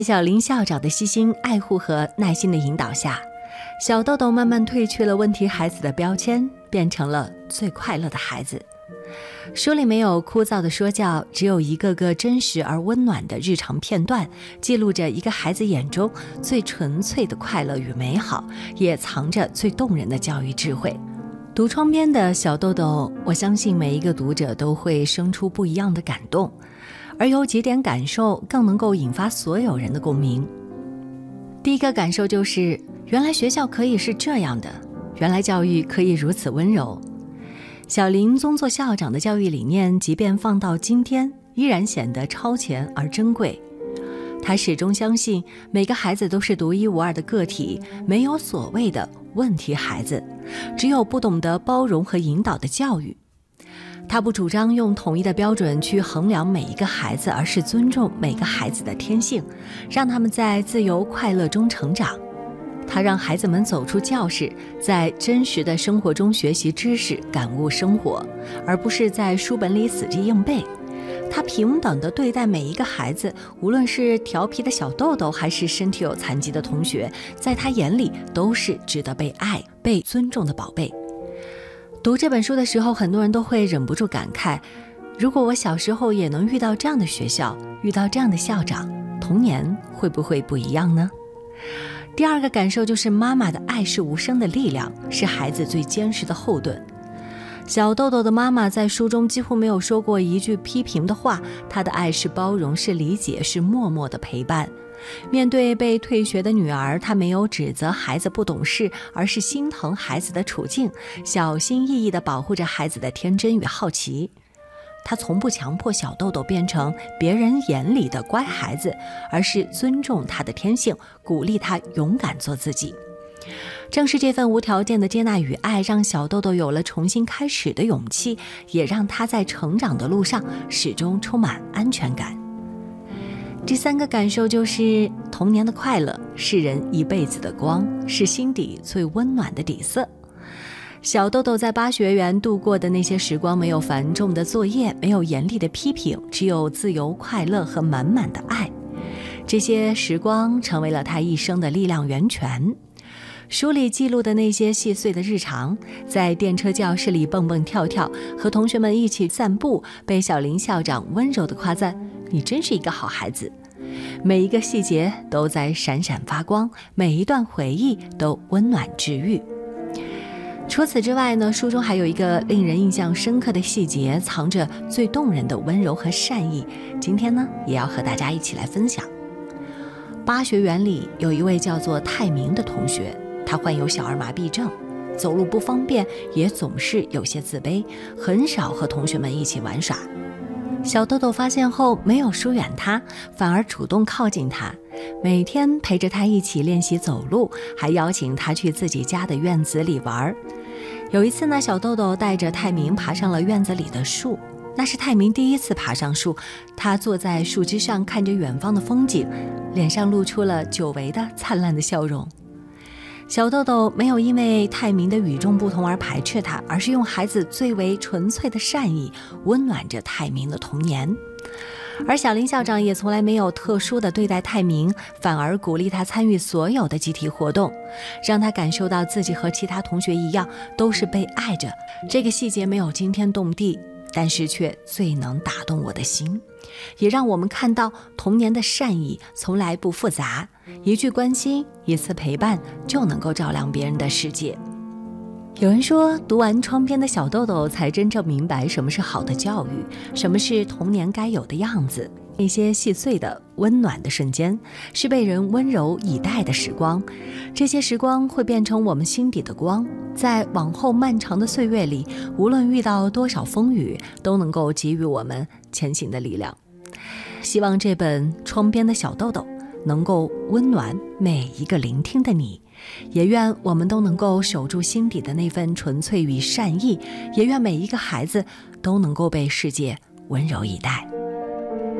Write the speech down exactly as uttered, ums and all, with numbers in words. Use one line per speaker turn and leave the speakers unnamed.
小林校长的悉心爱护和耐心的引导下，小豆豆慢慢褪去了问题孩子的标签，变成了最快乐的孩子。书里没有枯燥的说教，只有一个个真实而温暖的日常片段，记录着一个孩子眼中最纯粹的快乐与美好，也藏着最动人的教育智慧。读窗边的小豆豆，我相信每一个读者都会生出不一样的感动，而有几点感受更能够引发所有人的共鸣。第一个感受就是，原来学校可以是这样的，原来教育可以如此温柔。小林宗做校长的教育理念，即便放到今天，依然显得超前而珍贵。他始终相信每个孩子都是独一无二的个体，没有所谓的问题孩子，只有不懂得包容和引导的教育。他不主张用统一的标准去衡量每一个孩子，而是尊重每个孩子的天性，让他们在自由快乐中成长。他让孩子们走出教室，在真实的生活中学习知识，感悟生活，而不是在书本里死记硬背。他平等地对待每一个孩子，无论是调皮的小豆豆，还是身体有残疾的同学，在他眼里都是值得被爱、被尊重的宝贝。读这本书的时候，很多人都会忍不住感慨，如果我小时候也能遇到这样的学校，遇到这样的校长，童年会不会不一样呢？第二个感受就是，妈妈的爱是无声的力量，是孩子最坚实的后盾。小豆豆的妈妈在书中几乎没有说过一句批评的话，她的爱是包容，是理解，是默默的陪伴。面对被退学的女儿，她没有指责孩子不懂事，而是心疼孩子的处境，小心翼翼地保护着孩子的天真与好奇。她从不强迫小豆豆变成别人眼里的乖孩子，而是尊重他的天性，鼓励他勇敢做自己。正是这份无条件的接纳与爱，让小豆豆有了重新开始的勇气，也让他在成长的路上始终充满安全感。第三个感受就是，童年的快乐是人一辈子的光，是心底最温暖的底色。小豆豆在巴学园度过的那些时光，没有繁重的作业，没有严厉的批评，只有自由、快乐和满满的爱。这些时光成为了他一生的力量源泉。书里记录的那些细碎的日常，在电车教室里蹦蹦跳跳，和同学们一起散步，被小林校长温柔地夸赞，你真是一个好孩子。每一个细节都在闪闪发光，每一段回忆都温暖治愈。除此之外呢，书中还有一个令人印象深刻的细节，藏着最动人的温柔和善意。今天呢，也要和大家一起来分享。巴学园里有一位叫做泰明的同学，他患有小儿麻痹症，走路不方便，也总是有些自卑，很少和同学们一起玩耍。小豆豆发现后，没有疏远他，反而主动靠近他，每天陪着他一起练习走路，还邀请他去自己家的院子里玩。有一次呢，小豆豆带着泰明爬上了院子里的树，那是泰明第一次爬上树，他坐在树枝上看着远方的风景，脸上露出了久违的灿烂的笑容。小豆豆没有因为泰明的与众不同而排斥他，而是用孩子最为纯粹的善意温暖着泰明的童年。而小林校长也从来没有特殊的对待泰明，反而鼓励他参与所有的集体活动，让他感受到自己和其他同学一样都是被爱着。这个细节没有惊天动地，但是却最能打动我的心，也让我们看到童年的善意从来不复杂，一句关心，一次陪伴，就能够照亮别人的世界。有人说，读完窗边的小豆豆，才真正明白什么是好的教育，什么是童年该有的样子。那些细碎的温暖的瞬间，是被人温柔以待的时光，这些时光会变成我们心底的光，在往后漫长的岁月里，无论遇到多少风雨，都能够给予我们前行的力量。希望这本窗边的小豆豆能够温暖每一个聆听的你，也愿我们都能够守住心底的那份纯粹与善意，也愿每一个孩子都能够被世界温柔以待。